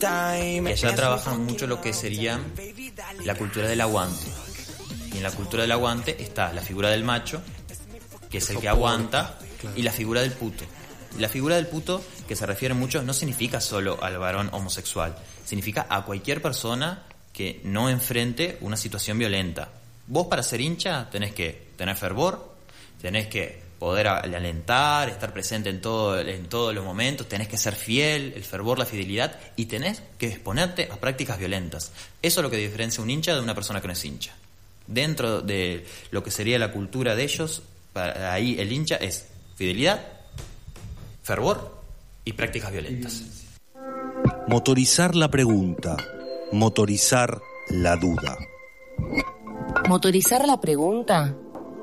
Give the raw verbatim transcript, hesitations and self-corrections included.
Y allá trabajan mucho lo que sería la cultura del aguante. Y en la cultura del aguante está la figura del macho, que es el que aguanta, y la figura del puto. La figura del puto, que se refiere mucho, no significa solo al varón homosexual, significa a cualquier persona que no enfrente una situación violenta. Vos, para ser hincha, tenés que tener fervor, tenés que poder alentar, estar presente en todo, en todos los momentos, tenés que ser fiel, el fervor, la fidelidad, y tenés que exponerte a prácticas violentas. Eso es lo que diferencia un hincha de una persona que no es hincha. Dentro de lo que sería la cultura de ellos, para ahí el hincha es fidelidad, fervor y prácticas violentas. Motorizar la pregunta, motorizar la duda. Motorizar la pregunta